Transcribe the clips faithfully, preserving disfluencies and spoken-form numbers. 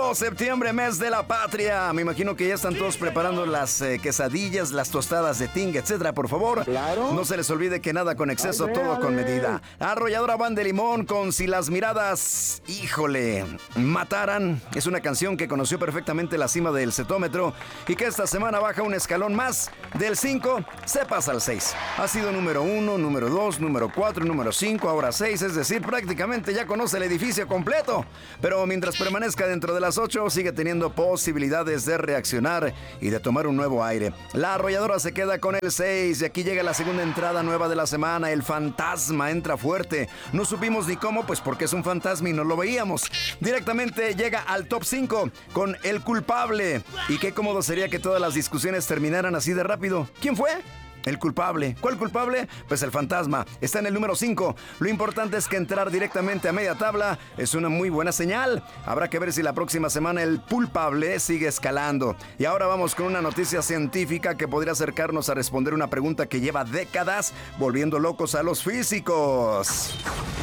Llegó septiembre, mes de la patria. Me imagino que ya están todos preparando las eh, quesadillas, las tostadas de tinga, etcétera. Por favor, claro. No se les olvide que nada con exceso, Ay, todo ay. con medida. Arrolladora Van de Limón con Si las miradas, híjole, mataran. Es una canción que conoció perfectamente la cima del cetómetro y que esta semana baja un escalón más. Del cinco se pasa al seis. Ha sido número uno, número dos, número cuatro, número cinco, ahora seis. Es decir, prácticamente ya conoce el edificio completo. Pero mientras permanezca dentro de las ocho, sigue teniendo posibilidades de reaccionar y de tomar un nuevo aire. La arrolladora se queda con el seis y aquí llega la segunda entrada nueva de la semana. El fantasma entra fuerte. No supimos ni cómo, pues porque es un fantasma y no lo veíamos. Directamente llega al top cinco con El Culpable. Y qué cómodo sería que todas las discusiones terminaran así de rápido. ¿Quién fue? El culpable. ¿Cuál culpable? Pues el fantasma. Está en el número cinco. Lo importante es que entrar directamente a media tabla es una muy buena señal. Habrá que ver si la próxima semana el culpable sigue escalando. Y ahora vamos con una noticia científica que podría acercarnos a responder una pregunta que lleva décadas volviendo locos a los físicos.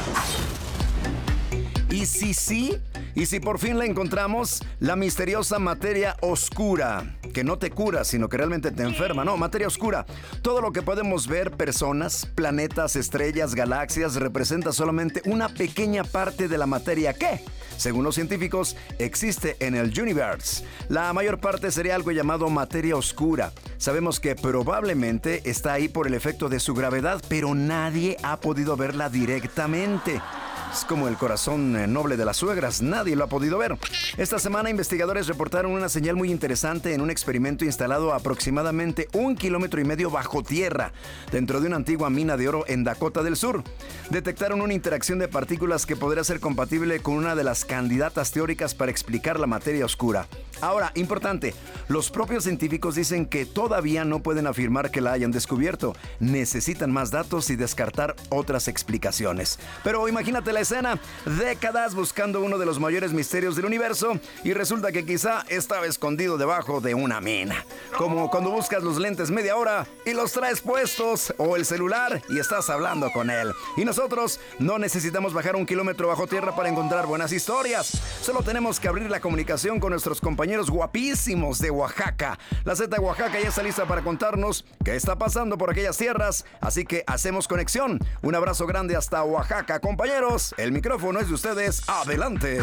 ¿Y si sí? ¿Y si por fin la encontramos? La misteriosa materia oscura, que no te cura, sino que realmente te enferma. No, materia oscura. Todo lo que podemos ver, personas, planetas, estrellas, galaxias, representa solamente una pequeña parte de la materia que, según los científicos, existe en el universo. La mayor parte sería algo llamado materia oscura. Sabemos que probablemente está ahí por el efecto de su gravedad, pero nadie ha podido verla directamente. Es como el corazón noble de las suegras, nadie lo ha podido ver. Esta semana investigadores reportaron una señal muy interesante en un experimento instalado a aproximadamente un kilómetro y medio bajo tierra, dentro de una antigua mina de oro en Dakota del Sur. Detectaron una interacción de partículas que podría ser compatible con una de las candidatas teóricas para explicar la materia oscura. Ahora, importante, los propios científicos dicen que todavía no pueden afirmar que la hayan descubierto. Necesitan más datos y descartar otras explicaciones. Pero imagínate la escena, décadas buscando uno de los mayores misterios del universo y resulta que quizá estaba escondido debajo de una mina. Como cuando buscas los lentes media hora y los traes puestos, o el celular y estás hablando con él. Y nosotros no necesitamos bajar un kilómetro bajo tierra para encontrar buenas historias. Solo tenemos que abrir la comunicación con nuestros compañeros guapísimos de Oaxaca. La Z Oaxaca ya está lista para contarnos qué está pasando por aquellas tierras, así que hacemos conexión. Un abrazo grande hasta Oaxaca, compañeros. El micrófono es de ustedes. ¡Adelante!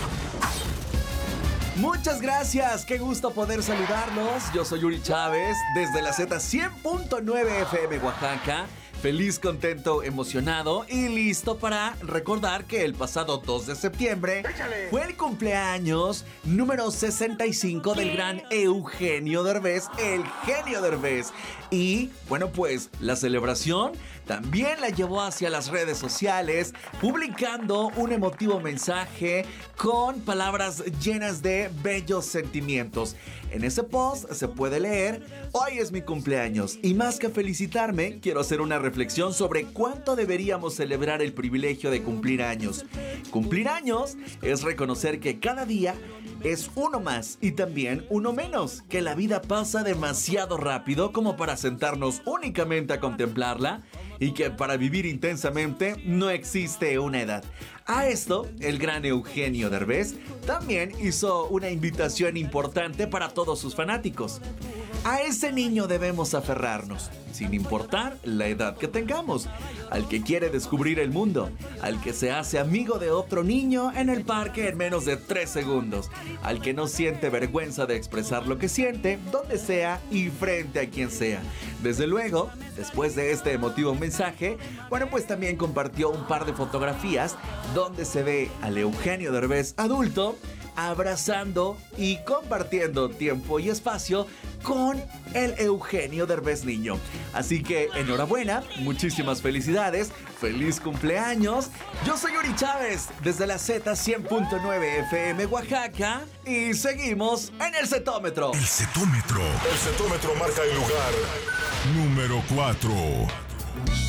Muchas gracias, qué gusto poder saludarlos. Yo soy Yuri Chávez, desde la Z cien punto nueve F M Oaxaca. Feliz, contento, emocionado y listo para recordar que el pasado dos de septiembre fue el cumpleaños número sesenta y cinco del gran Eugenio Derbez, el genio Derbez. Y bueno, pues la celebración también la llevó hacia las redes sociales, publicando un emotivo mensaje con palabras llenas de bellos sentimientos. En ese post se puede leer: hoy es mi cumpleaños y más que felicitarme, quiero hacer una reflexión sobre cuánto deberíamos celebrar el privilegio de cumplir años. Cumplir años es reconocer que cada día es uno más y también uno menos, que la vida pasa demasiado rápido como para sentarnos únicamente a contemplarla y que para vivir intensamente no existe una edad. A esto, el gran Eugenio Derbez también hizo una invitación importante para todos sus fanáticos. A ese niño debemos aferrarnos, sin importar la edad que tengamos, al que quiere descubrir el mundo, al que se hace amigo de otro niño en el parque en menos de tres segundos, al que no siente vergüenza de expresar lo que siente, donde sea y frente a quien sea. Desde luego, después de este emotivo mensaje, bueno, pues también compartió un par de fotografías donde se ve al Eugenio Derbez adulto abrazando y compartiendo tiempo y espacio con el Eugenio Derbez niño. Así que enhorabuena, muchísimas felicidades, feliz cumpleaños. Yo soy Yuri Chávez desde la Z cien punto nueve F M Oaxaca y seguimos en el Cetómetro. El Cetómetro. El Cetómetro marca el lugar número cuatro.